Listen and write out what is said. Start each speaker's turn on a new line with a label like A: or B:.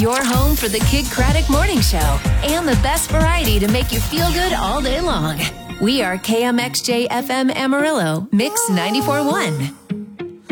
A: your home for the Kidd Kraddick Morning Show and the best variety to make you feel good all day long. We are KMXJ FM Amarillo, Mix 94.1.